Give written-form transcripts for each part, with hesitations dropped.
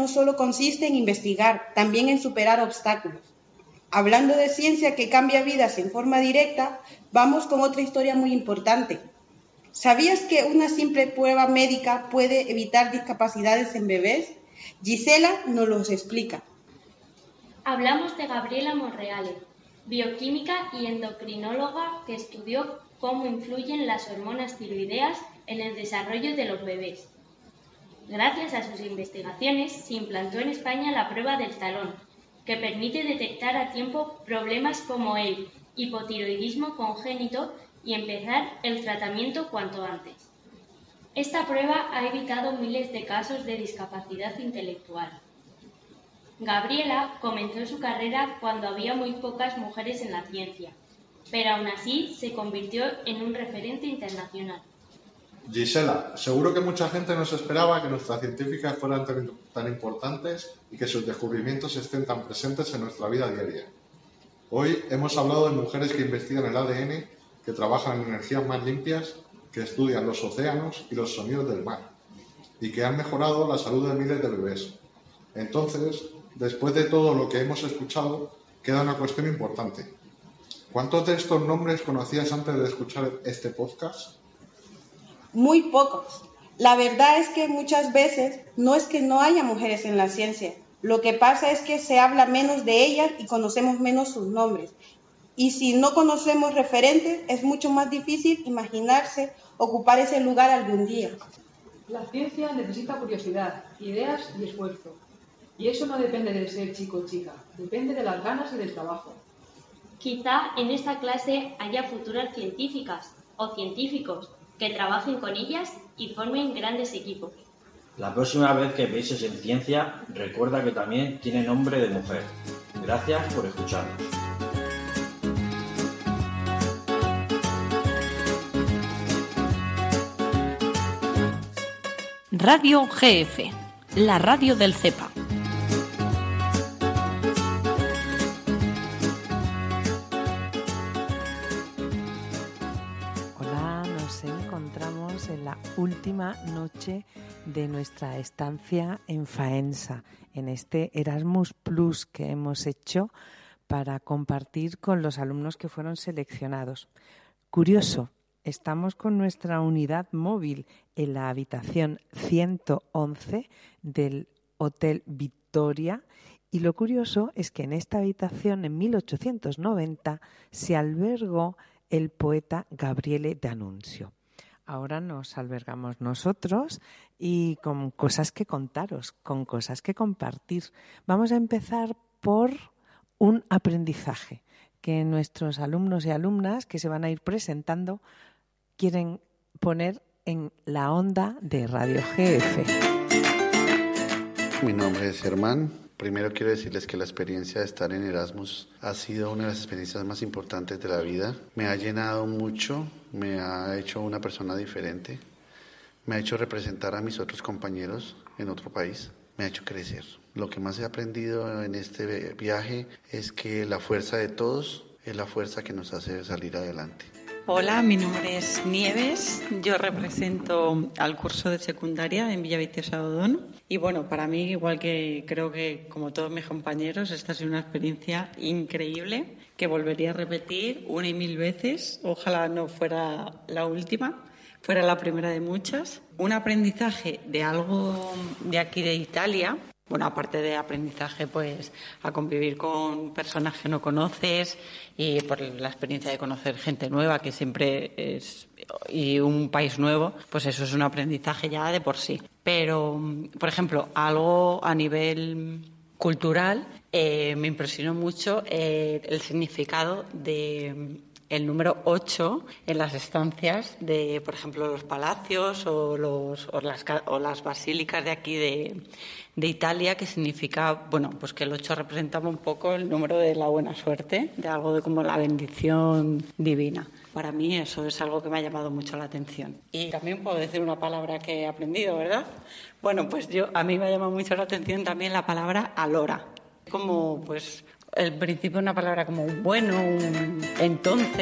no solo consiste en investigar, también en superar obstáculos. Hablando de ciencia que cambia vidas en forma directa, vamos con otra historia muy importante. ¿Sabías que una simple prueba médica puede evitar discapacidades en bebés? Gisela nos los explica. Hablamos de Gabriela Monreale, bioquímica y endocrinóloga que estudió cómo influyen las hormonas tiroideas en el desarrollo de los bebés. Gracias a sus investigaciones se implantó en España la prueba del talón, que permite detectar a tiempo problemas como el hipotiroidismo congénito y empezar el tratamiento cuanto antes. Esta prueba ha evitado miles de casos de discapacidad intelectual. Gabriela comenzó su carrera cuando había muy pocas mujeres en la ciencia, pero aún así se convirtió en un referente internacional. Gisela, seguro que mucha gente no se esperaba que nuestras científicas fueran tan importantes y que sus descubrimientos estén tan presentes en nuestra vida diaria. Hoy hemos hablado de mujeres que investigan el ADN, que trabajan en energías más limpias, que estudian los océanos y los sonidos del mar, y que han mejorado la salud de miles de bebés. Entonces, después de todo lo que hemos escuchado, queda una cuestión importante. ¿Cuántos de estos nombres conocías antes de escuchar este podcast? Muy pocos. La verdad es que muchas veces no es que no haya mujeres en la ciencia. Lo que pasa es que se habla menos de ellas y conocemos menos sus nombres. Y si no conocemos referentes, es mucho más difícil imaginarse ocupar ese lugar algún día. La ciencia necesita curiosidad, ideas y esfuerzo. Y eso no depende de ser chico o chica, depende de las ganas y del trabajo. Quizá en esta clase haya futuras científicas o científicos que trabajen con ellas y formen grandes equipos. La próxima vez que pienses en ciencia, recuerda que también tiene nombre de mujer. Gracias por escucharnos. Radio GF, la radio del CEPA. Hola, nos encontramos en la última noche de nuestra estancia en Faenza, en este Erasmus Plus que hemos hecho para compartir con los alumnos que fueron seleccionados. Curioso, estamos con nuestra unidad móvil en la habitación 111 del Hotel Victoria y lo curioso es que en esta habitación en 1890 se albergó el poeta Gabriele D'Annunzio. Ahora nos albergamos nosotros y con cosas que contaros, con cosas que compartir. Vamos a empezar por un aprendizaje que nuestros alumnos y alumnas que se van a ir presentando quieren poner en la onda de Radio GF. Mi nombre es Germán. Primero quiero decirles que la experiencia de estar en Erasmus ha sido una de las experiencias más importantes de la vida. Me ha llenado mucho, me ha hecho una persona diferente, me ha hecho representar a mis otros compañeros en otro país, me ha hecho crecer. Lo que más he aprendido en este viaje es que la fuerza de todos es la fuerza que nos hace salir adelante. Hola, mi nombre es Nieves, yo represento al curso de secundaria en Villaviciosa Odón y bueno, para mí, igual que creo que como todos mis compañeros, esta ha sido una experiencia increíble que volvería a repetir una y mil veces, ojalá no fuera la última, fuera la primera de muchas. Un aprendizaje de algo de aquí de Italia. Bueno, aparte de aprendizaje, pues a convivir con personas que no conoces y por la experiencia de conocer gente nueva, que siempre es, y un país nuevo, pues eso es un aprendizaje ya de por sí. Pero, por ejemplo, algo a nivel cultural, me impresionó mucho el significado de el número 8 en las estancias de, por ejemplo, los palacios o las basílicas de aquí de Italia, que significa, bueno, pues que el 8 representaba un poco el número de la buena suerte, de algo de como la bendición divina. Para mí eso es algo que me ha llamado mucho la atención. Y también puedo decir una palabra que he aprendido, ¿verdad? Bueno, pues a mí me ha llamado mucho la atención también la palabra allora. Como, pues, el principio de una palabra como un bueno, un entonces,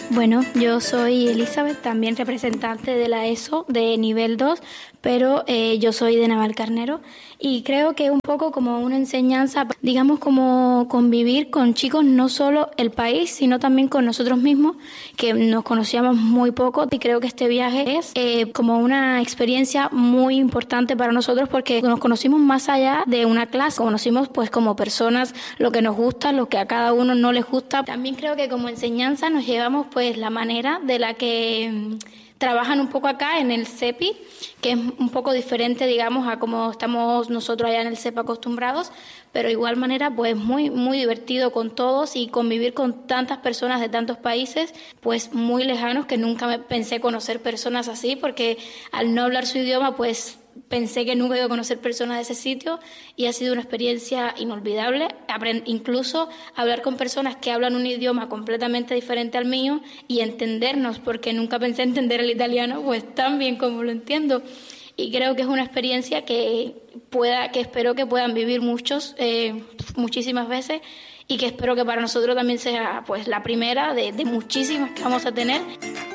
Bueno, yo soy Elizabeth, también representante de la ESO de nivel 2, pero yo soy de Navalcarnero y creo que es un poco como una enseñanza, digamos como convivir con chicos, no solo el país, sino también con nosotros mismos, que nos conocíamos muy poco, y creo que este viaje es como una experiencia muy importante para nosotros porque nos conocimos más allá de una clase, conocimos pues como personas lo que nos gusta, lo que a cada uno no les gusta. También creo que como enseñanza nos llevamos pues la manera de la que trabajan un poco acá en el CEPI, que es un poco diferente, digamos, a como estamos nosotros allá en el CEP acostumbrados, pero de igual manera, pues muy divertido con todos y convivir con tantas personas de tantos países, pues muy lejanos, que nunca pensé conocer personas así, porque al no hablar su idioma, pues pensé que nunca iba a conocer personas de ese sitio y ha sido una experiencia inolvidable. Incluso hablar con personas que hablan un idioma completamente diferente al mío y entendernos, porque nunca pensé entender el italiano pues tan bien como lo entiendo. Y creo que es una experiencia que espero que puedan vivir muchos, muchísimas veces, y que espero que para nosotros también sea pues la primera de muchísimas que vamos a tener.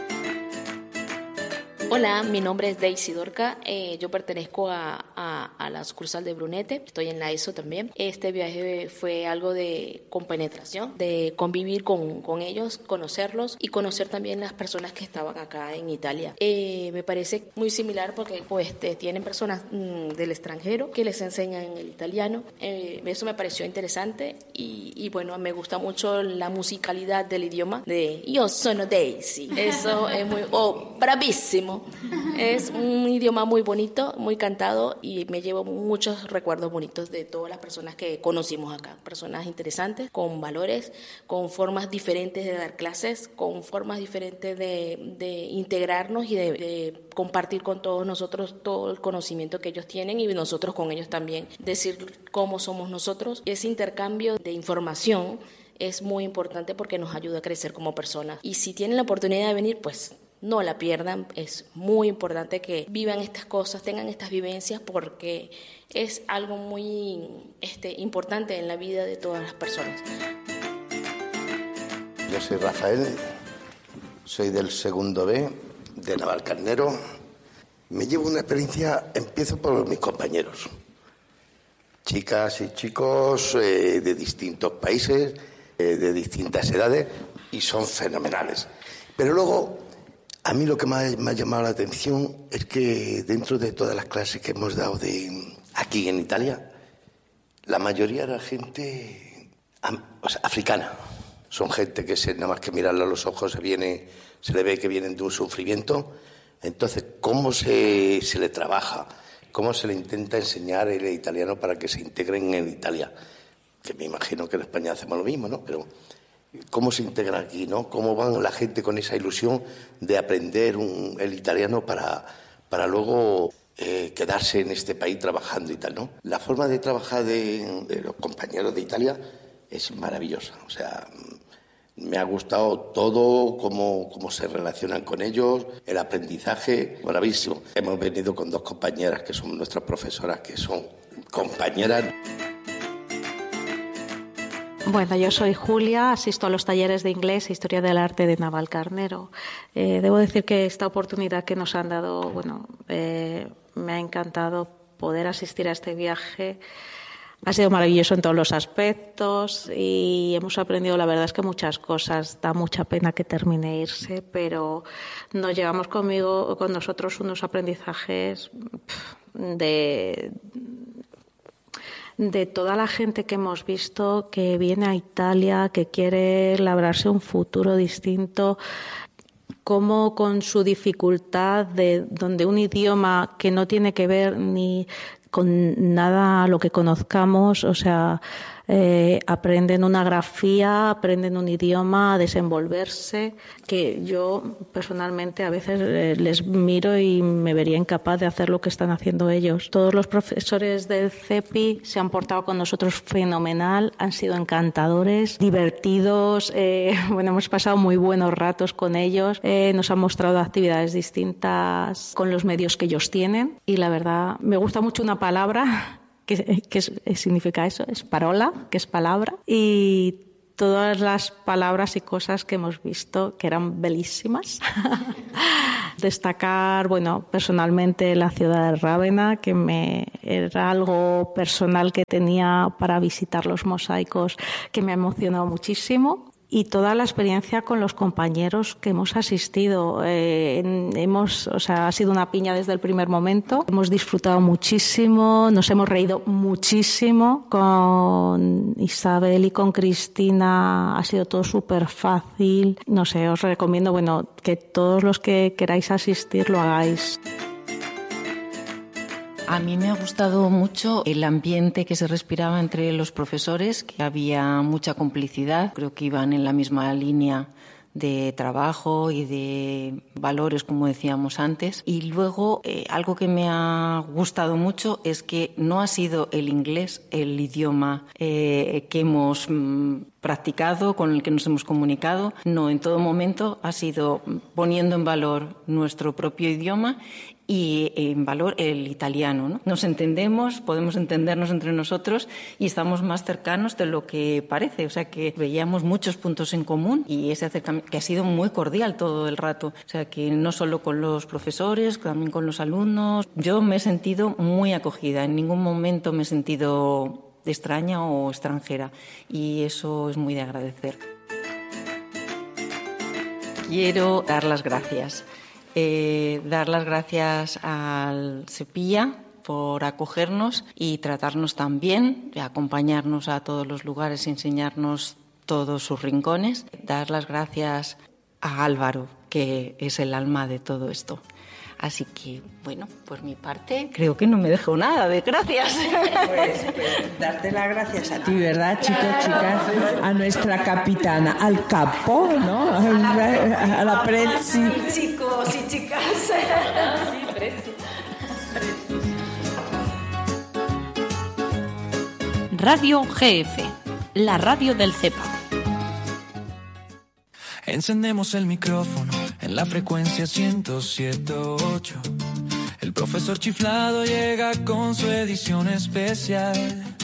Hola, mi nombre es Daisy Dorca, yo pertenezco a la sucursal de Brunete, estoy en la ESO también. Este viaje fue algo de compenetración, de convivir con ellos, conocerlos y conocer también las personas que estaban acá en Italia. Me parece muy similar porque pues tienen personas del extranjero que les enseñan el italiano. Eso me pareció interesante y bueno, me gusta mucho la musicalidad del idioma de Io sono Daisy. Eso es muy bravísimo. Es un idioma muy bonito, muy cantado y me llevo muchos recuerdos bonitos de todas las personas que conocimos acá. Personas interesantes, con valores, con formas diferentes de dar clases, con formas diferentes de integrarnos y de compartir con todos nosotros todo el conocimiento que ellos tienen y nosotros con ellos también. Decir cómo somos nosotros. Ese intercambio de información es muy importante porque nos ayuda a crecer como personas. Y si tienen la oportunidad de venir, pues no la pierdan, es muy importante que vivan estas cosas, tengan estas vivencias porque es algo muy importante en la vida de todas las personas. Yo soy Rafael, soy del segundo B de Navalcarnero. Me llevo una experiencia, empiezo por mis compañeros, chicas y chicos de distintos países, de distintas edades y son fenomenales. Pero luego a mí lo que más me ha llamado la atención es que dentro de todas las clases que hemos dado aquí en Italia, la mayoría era gente africana. Son gente que nada más que mirarla a los ojos se le ve que vienen de un sufrimiento. Entonces, ¿cómo se le trabaja? ¿Cómo se le intenta enseñar el italiano para que se integren en Italia? Que me imagino que en España hacemos lo mismo, ¿no? Pero ¿cómo se integra aquí, no? ¿Cómo van la gente con esa ilusión de aprender el italiano para luego quedarse en este país trabajando y tal, ¿no? La forma de trabajar de los compañeros de Italia es maravillosa. O sea, me ha gustado todo, cómo se relacionan con ellos, el aprendizaje, bravísimo. Hemos venido con dos compañeras que son nuestras profesoras, que son compañeras. Bueno, yo soy Julia, asisto a los talleres de inglés e historia del arte de Navalcarnero. Debo decir que esta oportunidad que nos han dado, me ha encantado poder asistir a este viaje. Ha sido maravilloso en todos los aspectos y hemos aprendido, la verdad es que muchas cosas. Da mucha pena que termine irse, pero nos llevamos con nosotros unos aprendizajes de toda la gente que hemos visto que viene a Italia, que quiere labrarse un futuro distinto, cómo con su dificultad donde un idioma que no tiene que ver ni con nada a lo que conozcamos, o sea, aprenden una grafía, aprenden un idioma, a desenvolverse, que yo personalmente a veces les miro y me vería incapaz de hacer lo que están haciendo ellos. Todos los profesores del CEPI se han portado con nosotros fenomenal, han sido encantadores, divertidos, hemos pasado muy buenos ratos con ellos, nos han mostrado actividades distintas con los medios que ellos tienen y la verdad me gusta mucho una palabra que significa eso, es parola, que es palabra, y todas las palabras y cosas que hemos visto, que eran bellísimas. Destacar, bueno, personalmente la ciudad de Rávena, que era algo personal que tenía para visitar los mosaicos, que me ha emocionado muchísimo. Y toda la experiencia con los compañeros que hemos asistido. Ha sido una piña desde el primer momento. Hemos disfrutado muchísimo, nos hemos reído muchísimo con Isabel y con Cristina. Ha sido todo súper fácil. No sé, os recomiendo, que todos los que queráis asistir lo hagáis. A mí me ha gustado mucho el ambiente que se respiraba entre los profesores, que había mucha complicidad, creo que iban en la misma línea de trabajo y de valores, como decíamos antes. Y luego, algo que me ha gustado mucho es que no ha sido el inglés el idioma que hemos practicado, con el que nos hemos comunicado. No, en todo momento ha sido poniendo en valor nuestro propio idioma y en valor el italiano, ¿no? Nos entendemos, podemos entendernos entre nosotros y estamos más cercanos de lo que parece. O sea, que veíamos muchos puntos en común y ese acercamiento que ha sido muy cordial todo el rato. O sea, que no solo con los profesores, también con los alumnos. Yo me he sentido muy acogida. En ningún momento me he sentido extraña o extranjera y eso es muy de agradecer. Quiero dar las gracias. Dar las gracias al Sepilla por acogernos y tratarnos tan bien, acompañarnos a todos los lugares y enseñarnos todos sus rincones. Dar las gracias a Álvaro, que es el alma de todo esto. Así que, por mi parte, creo que no me dejo nada de gracias. Pues darte las gracias a ti, ¿verdad, chicos, chicas? A nuestra capitana, al capo, ¿no? A la Prezzi. Chicos y chicas. Sí, Prezzi. Radio GF, la radio del CEPA. Encendemos el micrófono en la frecuencia 107.8. El profesor chiflado llega con su edición especial.